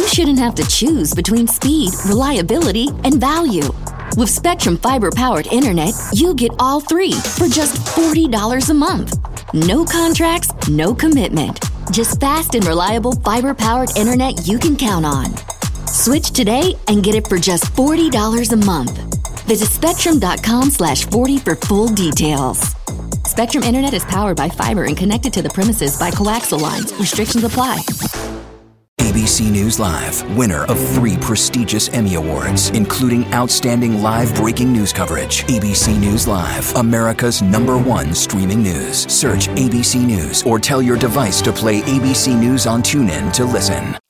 shouldn't have to choose between speed, reliability, and value. With Spectrum Fiber-powered internet, you get all three for just $40 a month. No contracts, no commitment. Just fast and reliable fiber-powered internet you can count on. Switch today and get it for just $40 a month. Visit Spectrum.com/40 for full details. Spectrum Internet is powered by fiber and connected to the premises by coaxial lines. Restrictions apply. ABC News Live, winner of 3 prestigious Emmy Awards, including Outstanding Live Breaking News Coverage. ABC News Live, America's #1 streaming news. Search ABC News or tell your device to play ABC News on TuneIn to listen.